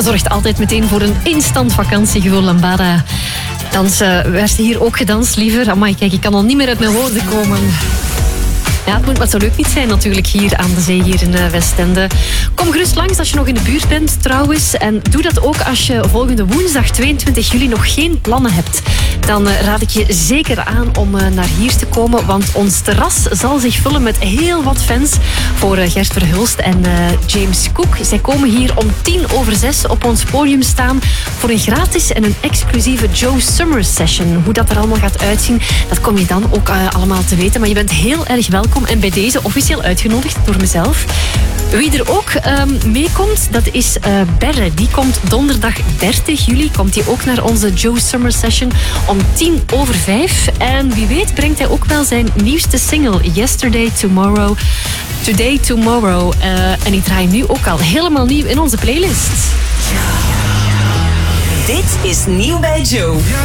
zorgt altijd meteen voor een instant vakantiegevoel. Lambada. Werd hier ook gedanst, liever. Amai, kijk, ik kan al niet meer uit mijn woorden komen. Ja, het moet maar zo leuk niet zijn natuurlijk hier aan de zee, hier in Westende. Kom gerust langs als je nog in de buurt bent trouwens. En doe dat ook als je volgende woensdag 22 juli nog geen plannen hebt. Dan raad ik je zeker aan om naar hier te komen. Want ons terras zal zich vullen met heel wat fans voor Gert Verhulst en James Cook. Zij komen hier om 6:10 op ons podium staan voor een gratis en een exclusieve Joe Summer session. Hoe dat er allemaal gaat uitzien, dat kom je dan ook allemaal te weten. Maar je bent heel erg welkom en bij deze officieel uitgenodigd door mezelf. Wie er ook meekomt, dat is Berre. Die komt donderdag 30 juli. Komt hij ook naar onze Joe Summer Session om 5:10. En wie weet brengt hij ook wel zijn nieuwste single Yesterday, Tomorrow, Today, Tomorrow. En ik draai nu ook al helemaal nieuw in onze playlist. Dit is Nieuw bij Joe.